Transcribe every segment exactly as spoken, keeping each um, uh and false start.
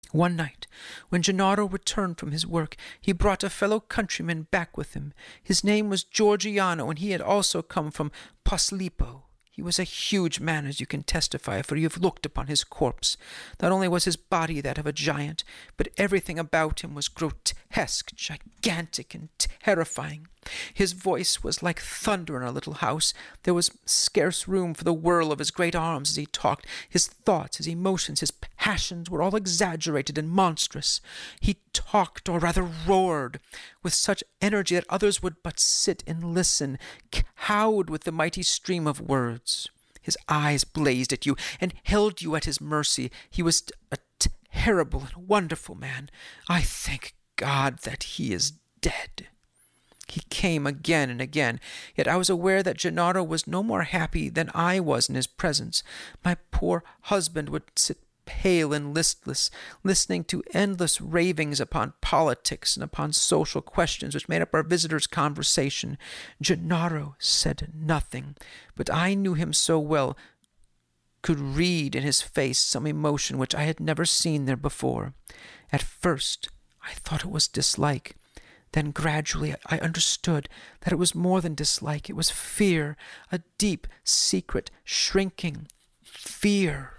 One night, when Gennaro returned from his work, he brought a fellow countryman back with him. His name was Giorgiano, and he had also come from Poslipo. He was a huge man, as you can testify, for you have looked upon his corpse. Not only was his body that of a giant, but everything about him was grotesque, gigantic, and terrifying. His voice was like thunder in our little house. There was scarce room for the whirl of his great arms as he talked. His thoughts, his emotions, his passions were all exaggerated and monstrous. He talked, or rather roared, with such energy that others would but sit and listen, cowed with the mighty stream of words. His eyes blazed at you and held you at his mercy. He was a terrible and wonderful man. I thank God that he is dead. He came again and again, yet I was aware that Gennaro was no more happy than I was in his presence. My poor husband would sit pale and listless, listening to endless ravings upon politics and upon social questions which made up our visitor's conversation. Gennaro said nothing, but I knew him so well, could read in his face some emotion which I had never seen there before. At first I thought it was dislike. Then gradually I understood that it was more than dislike. It was fear, a deep, secret, shrinking fear.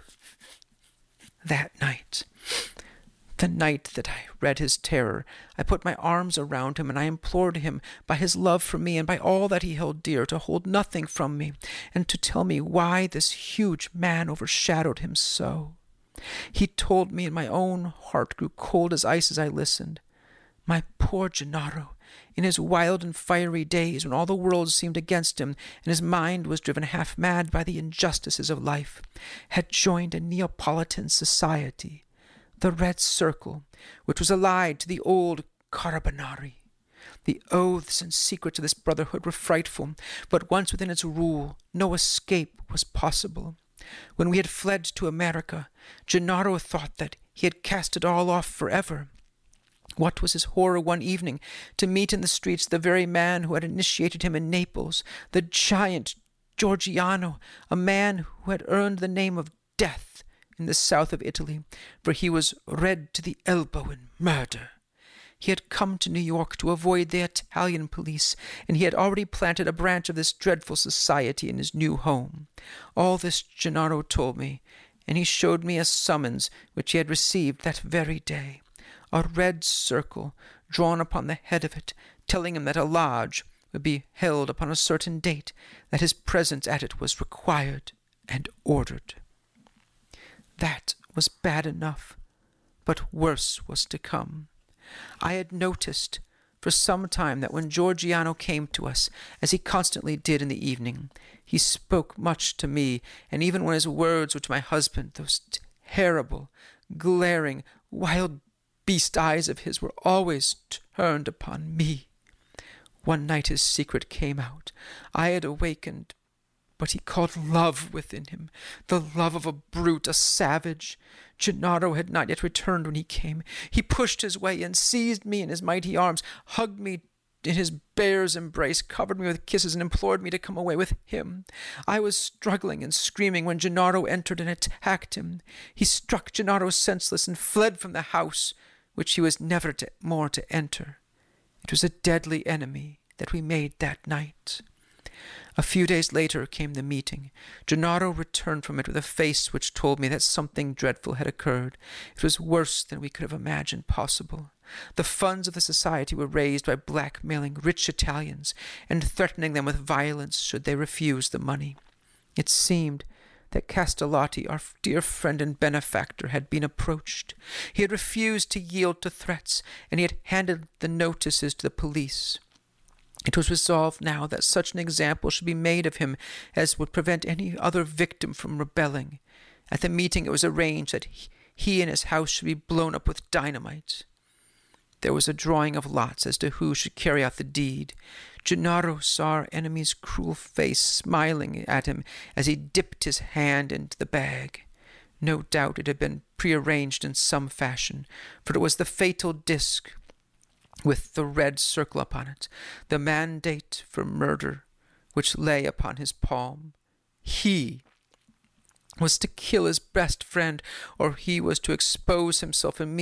That night, the night that I read his terror, I put my arms around him and I implored him, by his love for me and by all that he held dear, to hold nothing from me and to tell me why this huge man overshadowed him so. He told me, and my own heart grew cold as ice as I listened. My poor Gennaro, in his wild and fiery days, when all the world seemed against him, and his mind was driven half mad by the injustices of life, had joined a Neapolitan society, the Red Circle, which was allied to the old Carabinari. The oaths and secrets of this brotherhood were frightful, but once within its rule, no escape was possible. When we had fled to America, Gennaro thought that he had cast it all off forever. What was his horror one evening to meet in the streets the very man who had initiated him in Naples, the giant Giorgiano, a man who had earned the name of Death in the south of Italy, for he was red to the elbow in murder. He had come to New York to avoid the Italian police, and he had already planted a branch of this dreadful society in his new home. All this Gennaro told me, and he showed me a summons which he had received that very day. A red circle drawn upon the head of it, telling him that a lodge would be held upon a certain date, that his presence at it was required and ordered. That was bad enough, but worse was to come. I had noticed for some time that when Giorgiano came to us, as he constantly did in the evening, he spoke much to me, and even when his words were to my husband, those terrible, glaring, wild beast eyes of his were always turned upon me. One night his secret came out. I had awakened what he called love within him, the love of a brute, a savage. Gennaro had not yet returned when he came. He pushed his way in, seized me in his mighty arms, hugged me in his bear's embrace, covered me with kisses, and implored me to come away with him. I was struggling and screaming when Gennaro entered and attacked him. He struck Gennaro senseless and fled from the house, which he was never to, more to enter. It was a deadly enemy that we made that night. A few days later came the meeting. Gennaro returned from it with a face which told me that something dreadful had occurred. It was worse than we could have imagined possible. The funds of the society were raised by blackmailing rich Italians and threatening them with violence should they refuse the money. It seemed that Castellotti, our dear friend and benefactor, had been approached. He had refused to yield to threats, and he had handed the notices to the police. It was resolved now that such an example should be made of him as would prevent any other victim from rebelling. At the meeting it was arranged that he and his house should be blown up with dynamite. There was a drawing of lots as to who should carry out the deed. Gennaro saw our enemy's cruel face smiling at him as he dipped his hand into the bag. No doubt it had been prearranged in some fashion, for it was the fatal disc with the red circle upon it, the mandate for murder, which lay upon his palm. He was to kill his best friend, or he was to expose himself immediately